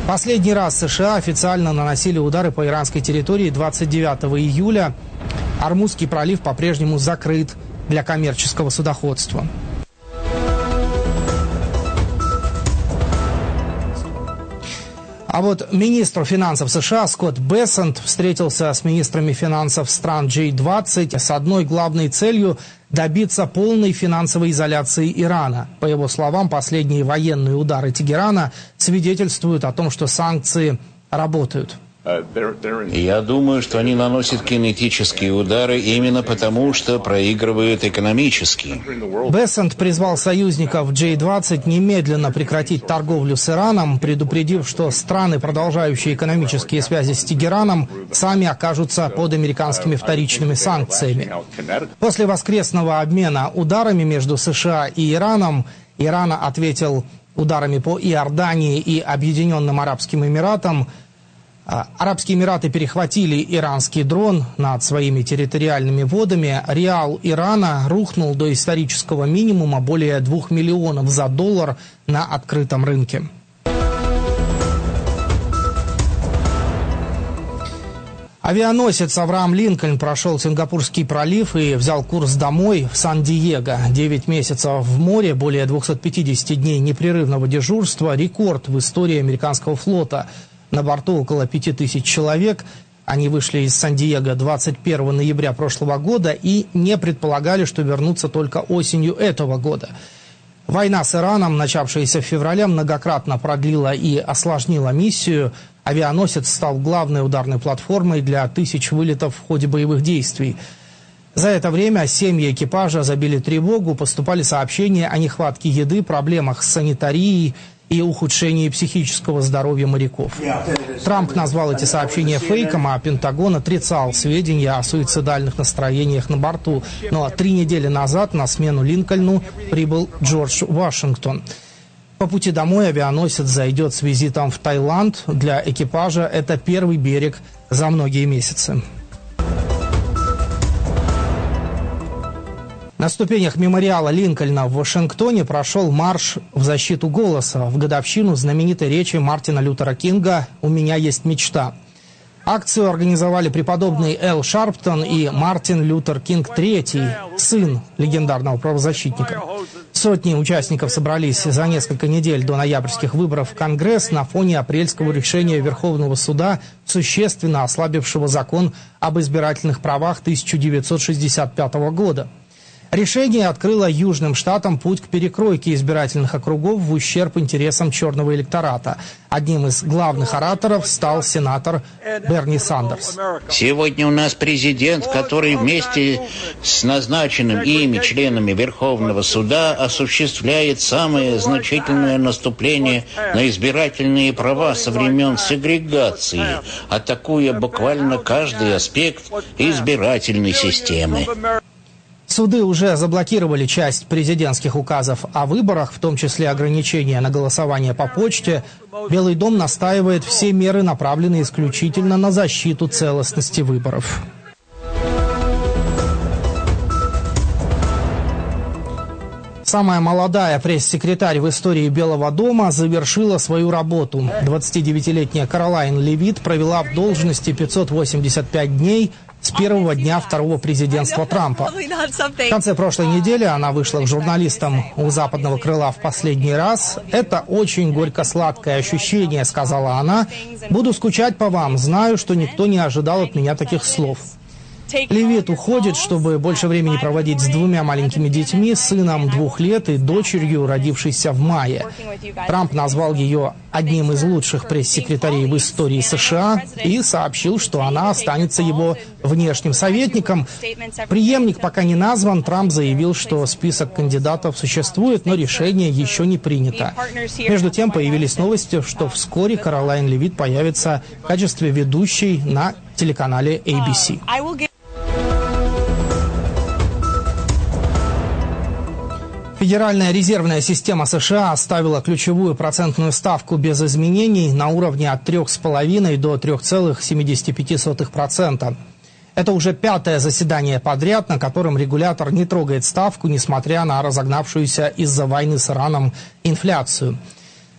Последний раз США официально наносили удары по иранской территории 29 июля. Ормузский пролив по-прежнему закрыт для коммерческого судоходства. А вот министр финансов США Скотт Бессент встретился с министрами финансов стран G20 с одной главной целью – добиться полной финансовой изоляции Ирана. По его словам, последние военные удары Тегерана свидетельствуют о том, что санкции работают. Я думаю, что они наносят кинетические удары именно потому, что проигрывают экономически. Бессент призвал союзников G20 немедленно прекратить торговлю с Ираном, предупредив, что страны, продолжающие экономические связи с Тегераном, сами окажутся под американскими вторичными санкциями. После воскресного обмена ударами между США и Ираном, Иран ответил ударами по Иордании и Объединенным Арабским Эмиратам. Арабские Эмираты перехватили иранский дрон над своими территориальными водами. Реал Ирана рухнул до исторического минимума более 2 миллионов за доллар на открытом рынке. Авианосец «Авраам Линкольн» прошел Сингапурский пролив и взял курс домой в Сан-Диего. 9 месяцев в море, более 250 дней непрерывного дежурства – рекорд в истории американского флота. На борту около 5000 человек. Они вышли из Сан-Диего 21 ноября прошлого года и не предполагали, что вернутся только осенью этого года. Война с Ираном, начавшаяся в феврале, многократно продлила и осложнила миссию. Авианосец стал главной ударной платформой для тысяч вылетов в ходе боевых действий. За это время семьи экипажа забили тревогу, поступали сообщения о нехватке еды, проблемах с санитарией и ухудшении психического здоровья моряков. Трамп назвал эти сообщения фейком, а Пентагон отрицал сведения о суицидальных настроениях на борту. Но 3 недели назад на смену Линкольну прибыл Джордж Вашингтон. По пути домой авианосец зайдет с визитом в Таиланд. Для экипажа это первый берег за многие месяцы. На ступенях мемориала Линкольна в Вашингтоне прошел марш в защиту голоса в годовщину знаменитой речи Мартина Лютера Кинга «У меня есть мечта». Акцию организовали преподобный Эл Шарптон и Мартин Лютер Кинг III, сын легендарного правозащитника. Сотни участников собрались за несколько недель до ноябрьских выборов в Конгресс на фоне апрельского решения Верховного суда, существенно ослабившего закон об избирательных правах 1965 года. Решение открыло южным штатам путь к перекройке избирательных округов в ущерб интересам черного электората. Одним из главных ораторов стал сенатор Берни Сандерс. Сегодня у нас президент, который вместе с назначенным ими членами Верховного суда осуществляет самое значительное наступление на избирательные права со времен сегрегации, атакуя буквально каждый аспект избирательной системы. Суды уже заблокировали часть президентских указов о выборах, в том числе ограничения на голосование по почте. Белый дом настаивает, все меры направлены исключительно на защиту целостности выборов. Самая молодая пресс-секретарь в истории Белого дома завершила свою работу. 29-летняя Каролайн Левит провела в должности 585 дней с первого дня второго президентства Трампа. В конце прошлой недели она вышла к журналистам у западного крыла в последний раз. «Это очень горько-сладкое ощущение», — сказала она. «Буду скучать по вам, знаю, что никто не ожидал от меня таких слов». Левит уходит, чтобы больше времени проводить с 2 маленькими детьми, сыном 2 лет и дочерью, родившейся в мае. Трамп назвал ее одним из лучших пресс-секретарей в истории США и сообщил, что она останется его внешним советником. Преемник пока не назван. Трамп заявил, что список кандидатов существует, но решение еще не принято. Между тем появились новости, что вскоре Каролайн Левит появится в качестве ведущей на телеканале ABC. Федеральная резервная система США оставила ключевую процентную ставку без изменений на уровне от 3,5 до 3,75%. Это уже 5-е заседание подряд, на котором регулятор не трогает ставку, несмотря на разогнавшуюся из-за войны с Ираном инфляцию.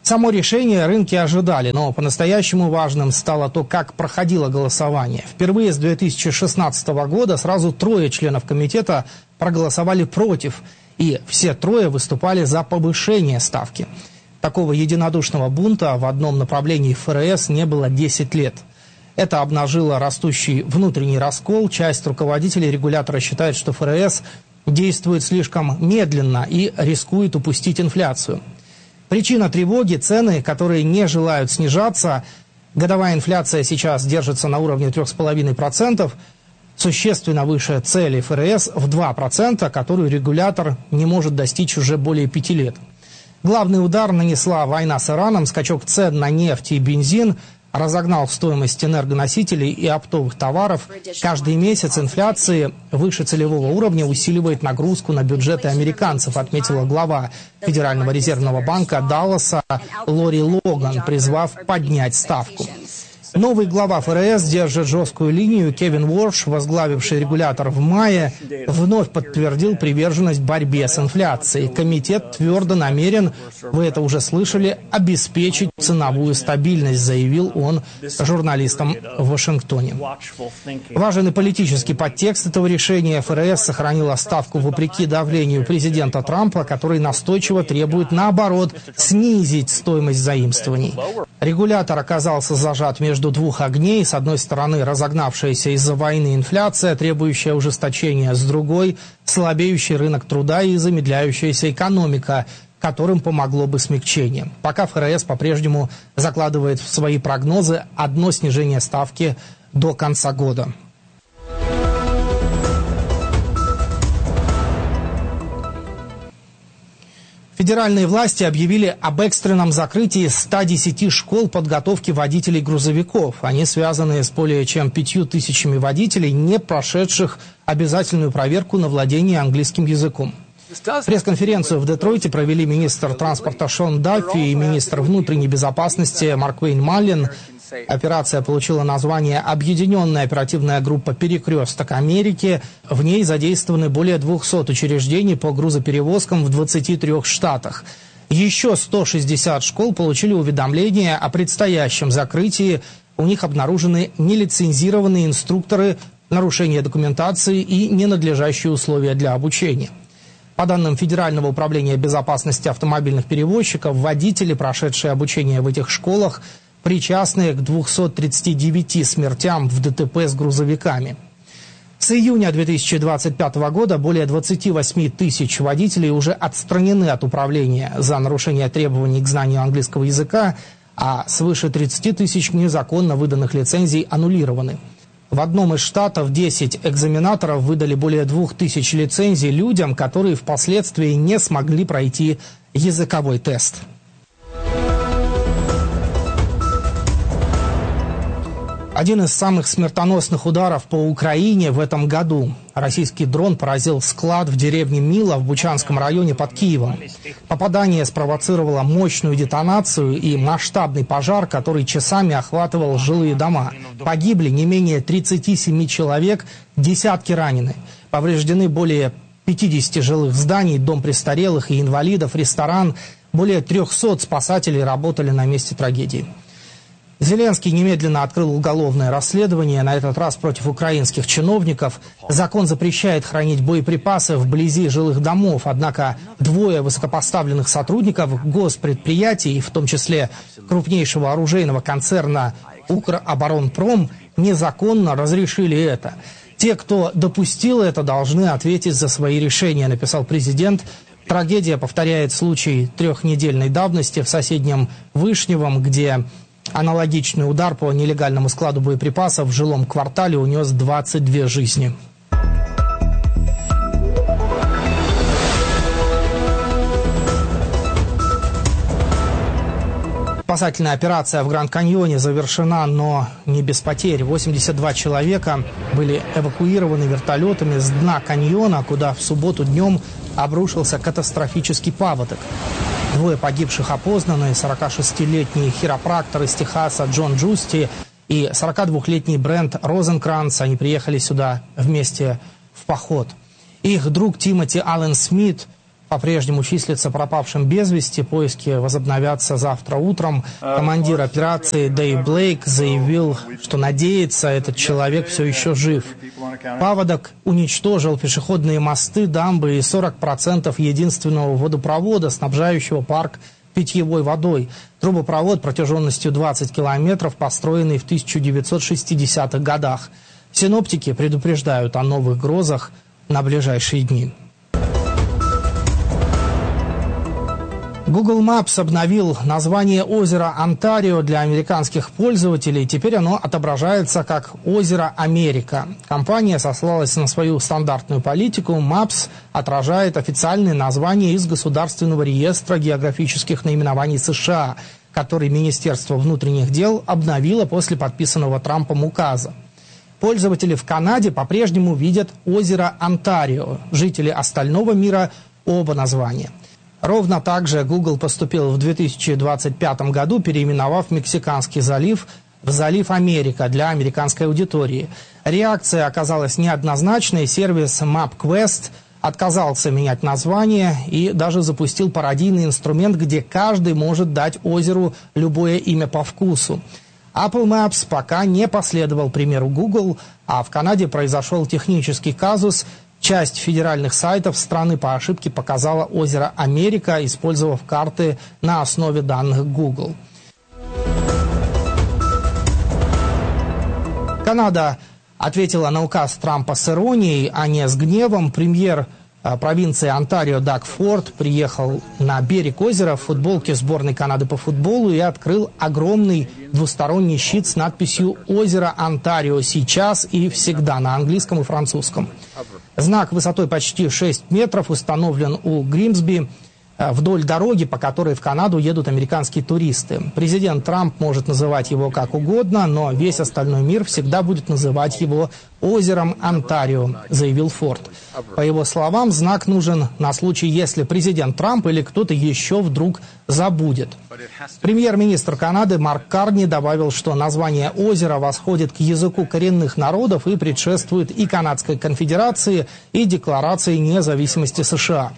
Само решение рынки ожидали, но по-настоящему важным стало то, как проходило голосование. Впервые с 2016 года сразу 3 членов комитета проголосовали против, и все 3 выступали за повышение ставки. Такого единодушного бунта в одном направлении ФРС не было 10 лет. Это обнажило растущий внутренний раскол. Часть руководителей регулятора считает, что ФРС действует слишком медленно и рискует упустить инфляцию. Причина тревоги – цены, которые не желают снижаться. Годовая инфляция сейчас держится на уровне 3,5%, существенно выше цели ФРС в 2%, которую регулятор не может достичь уже более 5 лет. Главный удар нанесла война с Ираном, скачок цен на нефть и бензин разогнал стоимость энергоносителей и оптовых товаров. Каждый месяц инфляции выше целевого уровня усиливает нагрузку на бюджеты американцев, отметила глава Федерального резервного банка Далласа Лори Логан, призвав поднять ставку. Новый глава ФРС держит жесткую линию. Кевин Уорш, возглавивший регулятор в мае, вновь подтвердил приверженность борьбе с инфляцией. Комитет твердо намерен, вы это уже слышали, обеспечить ценовую стабильность, заявил он журналистам в Вашингтоне. Важен и политический подтекст этого решения. ФРС сохранила ставку вопреки давлению президента Трампа, который настойчиво требует, наоборот, снизить стоимость заимствований. Регулятор оказался зажат между двух огней. С одной стороны, разогнавшаяся из-за войны инфляция, требующая ужесточения, с другой – слабеющий рынок труда и замедляющаяся экономика, которым помогло бы смягчение. Пока ФРС по-прежнему закладывает в свои прогнозы одно снижение ставки до конца года. Федеральные власти объявили об экстренном закрытии 110 школ подготовки водителей грузовиков. Они связаны с более чем 5000 водителей, не прошедших обязательную проверку на владение английским языком. Пресс-конференцию в Детройте провели министр транспорта Шон Даффи и министр внутренней безопасности Марквейн Маллин. Операция получила название «Объединенная оперативная группа «Перекресток Америки». В ней задействованы более 200 учреждений по грузоперевозкам в 23 штатах. Еще 160 школ получили уведомления о предстоящем закрытии. У них обнаружены нелицензированные инструкторы, нарушение документации и ненадлежащие условия для обучения. По данным Федерального управления безопасности автомобильных перевозчиков, водители, прошедшие обучение в этих школах, причастные к 239 смертям в ДТП с грузовиками. С июня 2025 года более 28 тысяч водителей уже отстранены от управления за нарушение требований к знанию английского языка, а свыше 30 тысяч незаконно выданных лицензий аннулированы. В одном из штатов 10 экзаменаторов выдали более 2000 лицензий людям, которые впоследствии не смогли пройти языковой тест. Один из самых смертоносных ударов по Украине в этом году. Российский дрон поразил склад в деревне Мила в Бучанском районе под Киевом. Попадание спровоцировало мощную детонацию и масштабный пожар, который часами охватывал жилые дома. Погибли не менее 37 человек, десятки ранены. Повреждены более 50 жилых зданий, дом престарелых и инвалидов, ресторан. Более 300 спасателей работали на месте трагедии. Зеленский немедленно открыл уголовное расследование, на этот раз против украинских чиновников. Закон запрещает хранить боеприпасы вблизи жилых домов, однако 2 высокопоставленных сотрудников госпредприятий, в том числе крупнейшего оружейного концерна «Укроборонпром», незаконно разрешили это. Те, кто допустил это, должны ответить за свои решения, написал президент. Трагедия повторяет случай 3-недельной давности в соседнем Вышневом, где аналогичный удар по нелегальному складу боеприпасов в жилом квартале унес 22 жизни. Спасательная операция в Гранд-Каньоне завершена, но не без потерь. 82 человека были эвакуированы вертолетами с дна каньона, куда в субботу днем обрушился катастрофический паводок. 2 погибших опознаны: 46-летний хиропрактор из Техаса Джон Джусти и 42-летний Брент Розенкранц. Они приехали сюда вместе в поход. Их друг Тимоти Аллен Смит по-прежнему числится пропавшим без вести. Поиски возобновятся завтра утром. Командир операции Дэйв Блейк заявил, что надеется, этот человек все еще жив. Паводок уничтожил пешеходные мосты, дамбы и 40% единственного водопровода, снабжающего парк питьевой водой. Трубопровод протяженностью 20 километров, построенный в 1960-х годах. Синоптики предупреждают о новых грозах на ближайшие дни. Google Maps обновил название озера Онтарио для американских пользователей. Теперь оно отображается как озеро Америка. Компания сослалась на свою стандартную политику. Maps отражает официальное название из Государственного реестра географических наименований США, который Министерство внутренних дел обновило после подписанного Трампом указа. Пользователи в Канаде по-прежнему видят озеро Онтарио. Жители остального мира – оба названия. Ровно так же Google поступил в 2025 году, переименовав Мексиканский залив в залив Америка для американской аудитории. Реакция оказалась неоднозначной. Сервис MapQuest отказался менять название и даже запустил пародийный инструмент, где каждый может дать озеру любое имя по вкусу. Apple Maps пока не последовал примеру Google, а в Канаде произошел технический казус. Часть федеральных сайтов страны по ошибке показала озеро Америка, использовав карты на основе данных Google. Канада ответила на указ Трампа с иронией, а не с гневом. Премьер провинции Онтарио Даг Форд приехал на берег озера в футболке сборной Канады по футболу и открыл огромный двусторонний щит с надписью «Озеро Онтарио сейчас и всегда» на английском и французском. Знак высотой почти 6 метров установлен у Гримсби вдоль дороги, по которой в Канаду едут американские туристы. Президент Трамп может называть его как угодно, но весь остальной мир всегда будет называть его озером Онтарио, заявил Форд. По его словам, знак нужен на случай, если президент Трамп или кто-то еще вдруг забудет. Премьер-министр Канады Марк Карни добавил, что название озера восходит к языку коренных народов и предшествует и Канадской конфедерации, и Декларации независимости США.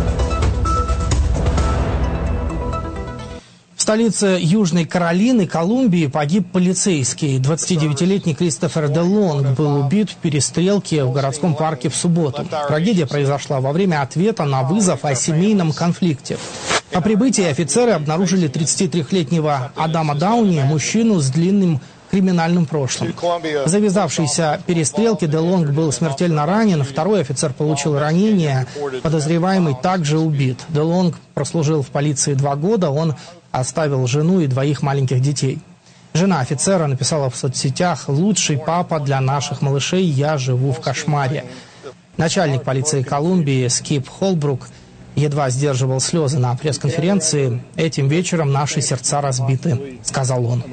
В столице Южной Каролины, Колумбии, погиб полицейский. 29-летний Кристофер Делонг был убит в перестрелке в городском парке в субботу. Трагедия произошла во время ответа на вызов о семейном конфликте. По прибытии офицеры обнаружили 33-летнего Адама Дауни, мужчину с длинным криминальным прошлым. В завязавшейся перестрелке Делонг был смертельно ранен, второй офицер получил ранение, подозреваемый также убит. Делонг прослужил в полиции 2 года, он оставил жену и 2 маленьких детей. Жена офицера написала в соцсетях: «Лучший папа для наших малышей, я живу в кошмаре». Начальник полиции Колумбии Скип Холбрук едва сдерживал слезы на пресс-конференции. «Этим вечером наши сердца разбиты», — сказал он.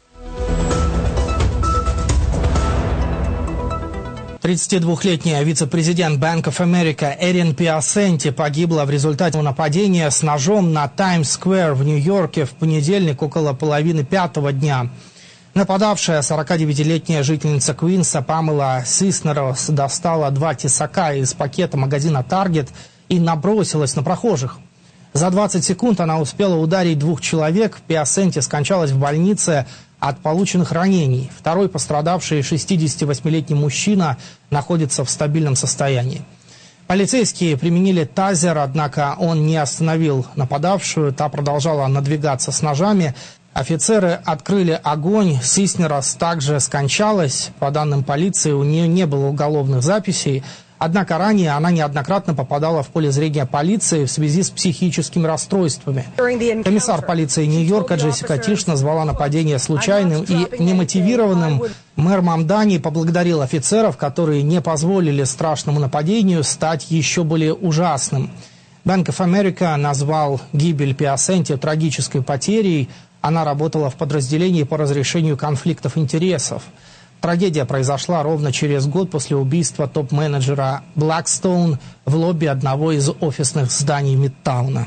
32-летняя вице-президент Bank of America Эрин Пиасенти погибла в результате нападения с ножом на Таймс-сквер в Нью-Йорке в понедельник около 4:30 дня. Нападавшая 49-летняя жительница Квинса Памела Сиснерос достала 2 тесака из пакета магазина Target и набросилась на прохожих. За 20 секунд она успела ударить 2 человек. Пиасенти скончалась в больнице от полученных ранений. Второй пострадавший, 68-летний мужчина, находится в стабильном состоянии. Полицейские применили тазер, однако он не остановил нападавшую. Та продолжала надвигаться с ножами. Офицеры открыли огонь. Сиснерос также скончалась. По данным полиции, у нее не было уголовных записей. Однако ранее она неоднократно попадала в поле зрения полиции в связи с психическими расстройствами. Комиссар полиции Нью-Йорка Джессика Тиш назвала нападение случайным и немотивированным. Мэр Мамдани поблагодарил офицеров, которые не позволили страшному нападению стать еще более ужасным. Bank of America назвал гибель Пиасенти трагической потерей. Она работала в подразделении по разрешению конфликтов интересов. Трагедия произошла ровно через год после убийства топ-менеджера Blackstone в лобби одного из офисных зданий Мидтауна.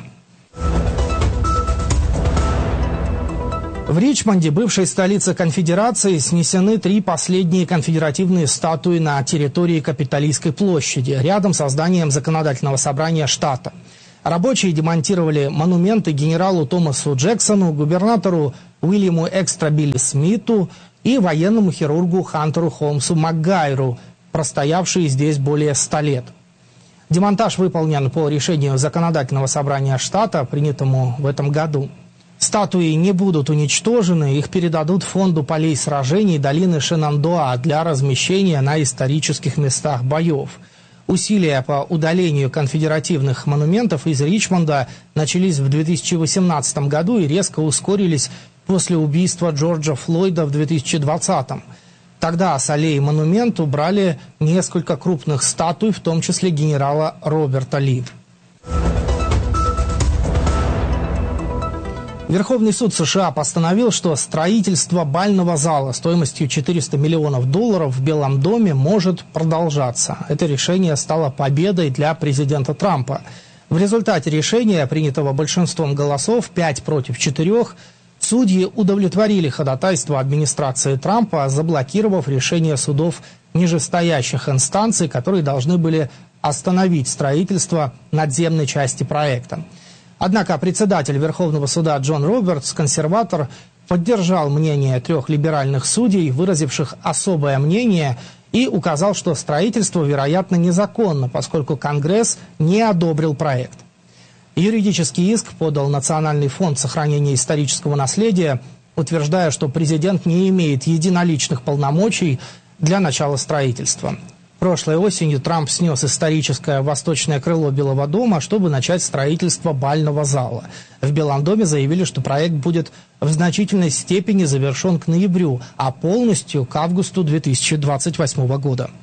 В Ричмонде, бывшей столице конфедерации, снесены 3 последние конфедеративные статуи на территории Капитолийской площади, рядом со зданием законодательного собрания штата. Рабочие демонтировали монументы генералу Томасу Джексону, губернатору Уильяму Экстра Билли Смиту и военному хирургу Хантеру Холмсу Макгайру, простоявшие здесь более 100 лет. Демонтаж выполнен по решению Законодательного собрания штата, принятому в этом году. Статуи не будут уничтожены, их передадут фонду полей сражений долины Шенандоа для размещения на исторических местах боев. Усилия по удалению конфедеративных монументов из Ричмонда начались в 2018 году и резко ускорились после убийства Джорджа Флойда в 2020. Тогда с аллеи монумент убрали несколько крупных статуй, в том числе генерала Роберта Ли. Верховный суд США постановил, что строительство бального зала стоимостью $400 миллионов в Белом доме может продолжаться. Это решение стало победой для президента Трампа. В результате решения, принятого большинством голосов, 5 против 4, судьи удовлетворили ходатайство администрации Трампа, заблокировав решение судов нижестоящих инстанций, которые должны были остановить строительство надземной части проекта. Однако председатель Верховного суда Джон Робертс, консерватор, поддержал мнение 3 либеральных судей, выразивших особое мнение, и указал, что строительство, вероятно, незаконно, поскольку Конгресс не одобрил проект. Юридический иск подал Национальный фонд сохранения исторического наследия, утверждая, что президент не имеет единоличных полномочий для начала строительства. Прошлой осенью Трамп снес историческое восточное крыло Белого дома, чтобы начать строительство бального зала. В Белом доме заявили, что проект будет в значительной степени завершен к ноябрю, а полностью к августу 2028 года.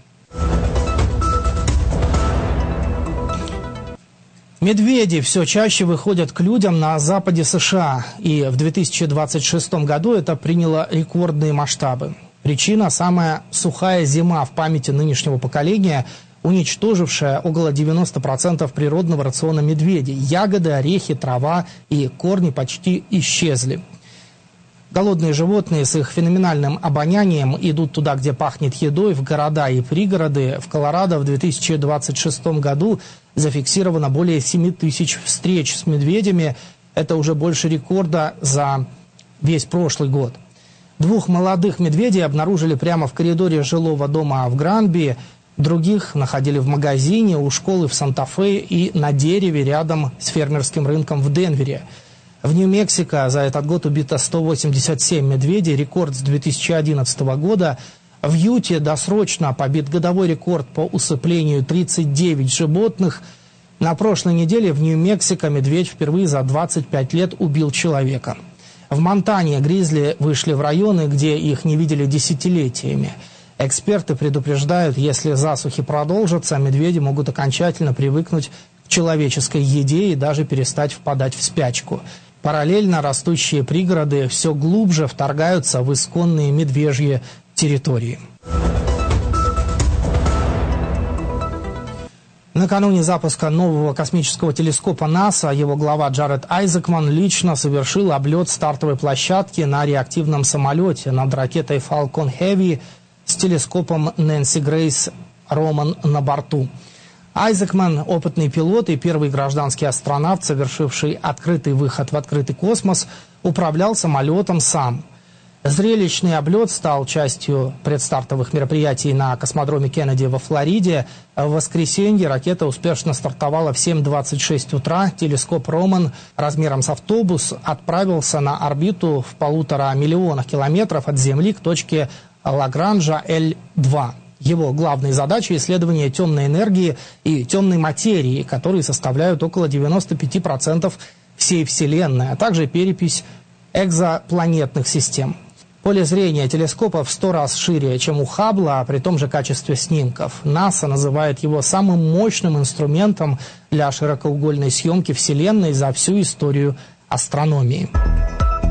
Медведи все чаще выходят к людям на западе США, и в 2026 году это приняло рекордные масштабы. Причина – самая сухая зима в памяти нынешнего поколения, уничтожившая около 90% природного рациона медведей. Ягоды, орехи, трава и корни почти исчезли. Голодные животные с их феноменальным обонянием идут туда, где пахнет едой, в города и пригороды. В Колорадо в 2026 году зафиксировано более 7 тысяч встреч с медведями. Это уже больше рекорда за весь прошлый год. 2 молодых медведей обнаружили прямо в коридоре жилого дома в Гранби. Других находили в магазине, у школы в Санта-Фе и на дереве рядом с фермерским рынком в Денвере. В Нью-Мексико за этот год убито 187 медведей, рекорд с 2011 года. В Юте досрочно побит годовой рекорд по усыплению 39 животных. На прошлой неделе в Нью-Мексико медведь впервые за 25 лет убил человека. В Монтане гризли вышли в районы, где их не видели десятилетиями. Эксперты предупреждают, если засухи продолжатся, медведи могут окончательно привыкнуть к человеческой еде и даже перестать впадать в спячку. Параллельно растущие пригороды все глубже вторгаются в исконные медвежьи территории. Накануне запуска нового космического телескопа НАСА его глава Джаред Айзекман лично совершил облет стартовой площадки на реактивном самолете над ракетой Falcon Heavy с телескопом Нэнси Грейс Роман на борту. Айзекман – опытный пилот и первый гражданский астронавт, совершивший открытый выход в открытый космос, управлял самолетом сам. Зрелищный облет стал частью предстартовых мероприятий на космодроме Кеннеди во Флориде. В воскресенье ракета успешно стартовала в 7:26 утра. Телескоп «Роман» размером с автобус отправился на орбиту в 1,5 миллиона километров от Земли к точке Лагранжа L2. Его главной задачей исследование темной энергии и темной материи, которые составляют около 95% всей Вселенной, а также перепись экзопланетных систем. Поле зрения телескопа в 100 раз шире, чем у Хаббла, при том же качестве снимков. НАСА называет его самым мощным инструментом для широкоугольной съемки Вселенной за всю историю астрономии.